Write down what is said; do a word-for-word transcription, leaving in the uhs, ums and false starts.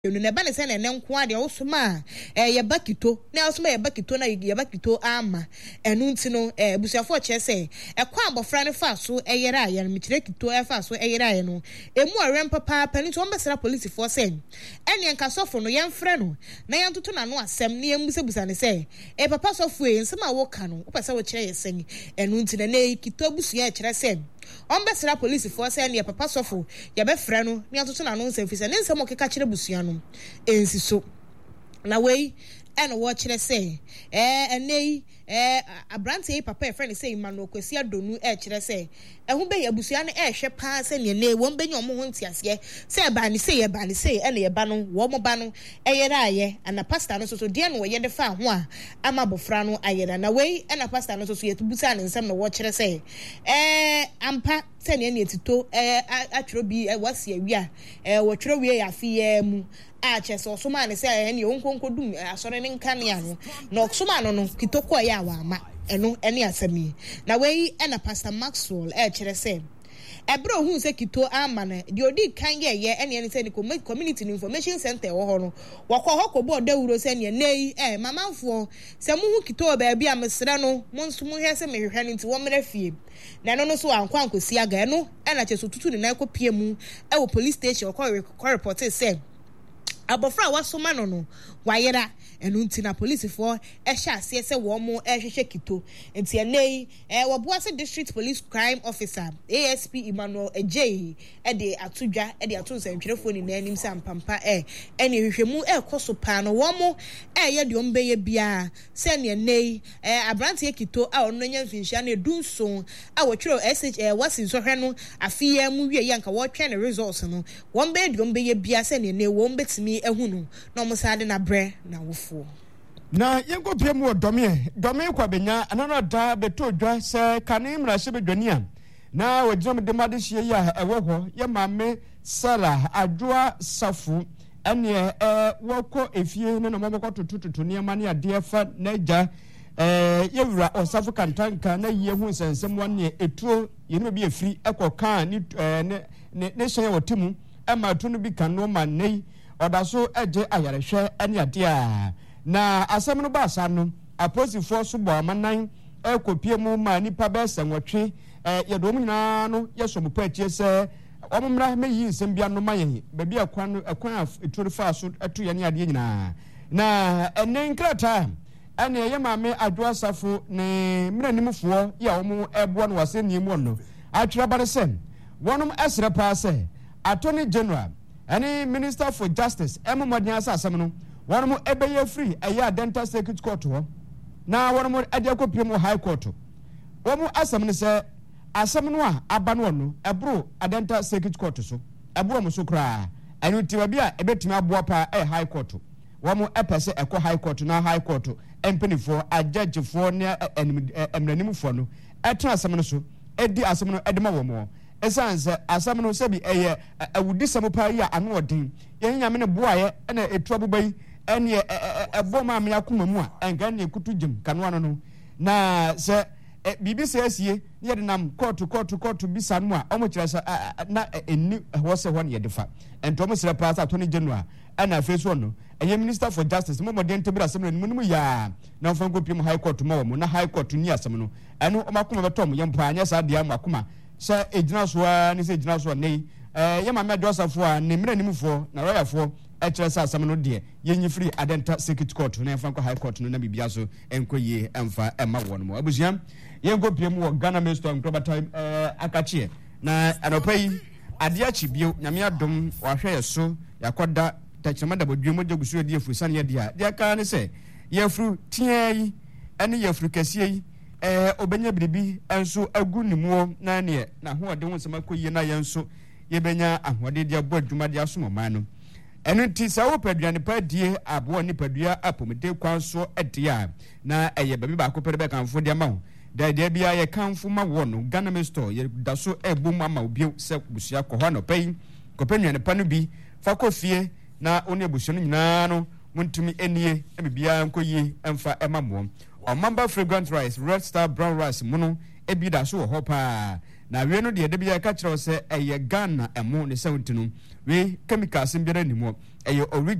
You never send an enquiry also ma eh ye bakito na also ye bakito na ye bakito ama enunti eh busuafo che say e kwa abofra ne fa so e yera ye no mitire kito e fa so e yera ye no emu arem papa pani to mbesra police for say ene nka sofo no ye mfre no na ye ntoto na no asem na ye mbusebusa ne say e papa sofo e nsema wo ka no wo pese wo kire ye sen enunti na ne kito busua e kire say Ombesra police for say ne papa sofo ye be frɛ no ne atoto na no nsem fi say ne nsem okeka kire busua no ensi so na wei ene wo kire say eh enei eh abrante yi papa e friend say Emmanuel Kwesi Adonu e kire say ehun be ye busua ne e hwe pa say ne ne won be nyom ho ntiase say ba ne say ye ba ne say ene ye ba no wo mo ba no e ye ra ye ana pastor no so so de no ye de fa ho a ama bofra no ayera na wei ena pastor no so so ye tubusa ne nsem no wo kire say eh ampa say ne ne tito eh atwero bi e wase awia eh wo twero wie ya fi ye mu a cheso so ma ne say ene onkonko dum asore ne nkan ya no no so ma no no kitoko ya wa ama eno ene asami na wei ena pastor Maxwell e kire say ebro hu se kito ama na de odi kan ye ye ene ene say the community information center wo ho no wakọ ho kobo dawuro se ne nei eh mamanfo se mu hu kito ba bia mesra no mo nso mu hwe se mehwe ne nti wo mra fie na no no so ankwa ankosi aga no ena cheso tutu ne na ekopie mu e wo police station ko report say abofra wasoma no no wayera enunti na police for e sha ase se wo mo e hwehwe kito enti enei e woboase district police crime officer A S P Emmanuel Ejei e de atodwa e de atonsa ntwerefo ni na anim sampampa e ene hwehwemu e koso pa no wo mo e ye de ombeye bia se ne enei e abrante kito a ono nya mfinhia na edunso a wo twero S H e wasin so hwe no afia mu wie yanka wo twa ne results no wo mbe de ombeye bia se ne enei wo mbetimi ehunu no mo sade na bre na wo na yengo piem wo dome dome kwa benya anana da beto dwa se kane mra hye bedwania na wajom de made hye ya ewo ho ye mame sala adwoa safu ene eh woko efie ne no mabekọ tututu ne ma ne ade fa na ja eh yewura osafu kantanka na ye hu nsensem wonne etuo ye no bi efiri ekoka ni ne ne hye wotemu ema to no bi kan no ma nei odaso eje ayarehwe ene ade a na asem no ba asa no aposifo so bo amanan ekopie mu ma nipa ba sanwotwe eh yedom nyina no yeso mo pa tie se omumra meyi nsem bia no maye ba bia kwan no akwan eturifa so eto ye ne ade nyina na enen nkrata ene ye maame adwo safo ne mranimfo ya omo ebo no wase niemu no atwera bare sem wonum esre pa se attorney general any minister for justice emo modern asasem no wonum ebeye free eya dental circuit court ho na wonum adekopie mu high court womu asem ne se asem no a aba no no ebro dental circuit court so ebro mo so kra anu tiwa bia ebetimi aboa pa e high court womu epese ekọ high court na high court empenifo ajagefo ne emranimfo no etra asem no so edi asem no edema womo esanse asam no sebi eye awudisam pa ya anu odin yen nyame ne boaye na etu abubai ene eboma me akoma mu a enga ne kutu jim kanwa no na se bibi se asie ye de nam court court court bisa no a omo kire se na eni ho se ho ne ye defa ento mo sire pa sa attorney general ana feso no eye minister for justice mo modern tebira asem no mu ya na mfa go pim high court mo mo na high court ni asem no eno o makoma betom ye mpa anya sa dia makoma sa ejina so a ni se ejina so nei eh ye ma me dosafo a ne mra nimfo na royafo e kire sa asem no de ye nyifiri adenta circuit court na mfa ko high court no na bibia so enkoye emfa emma won mo abusiam ye ngo piem wo Ghana Minister of time eh akachie na anopai ade achi bio nyame adom wa hwe yeso yakoda tachema da bodwemo jagusu de afusane ye dia dia ka ne se ye fru tiai ene ye fru kasie yi eh obenya biribi enso agu nimuo na ne na ho ode wonsema koyie na yenso ye benya ahode de abo adwuma de asomoma no eno ti sa wo paduane pa die abo ni padua apomede kwanso edia na eye babi ba ko pere kanfo de ma ho da de bia ye kanfo ma wo no Ghana Minister ye da so ebo ma ma obi se busia ko ho no pai ko panuane pa no bi fa ko fie na oni abusia no nyina no muntumi enie e bibia nkoyi emfa emamo Omamba fragrant rice, red star brown rice, mono, ebida so hopa. na we no de de bia ka kire se eye Ghana emo ne sewntinu we chemicals mbere ni mo eye